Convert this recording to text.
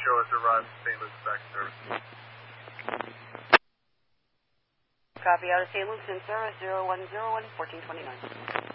show has arrived at St. Luke's back service. Copy out of St. Luke's in service 0101 1429.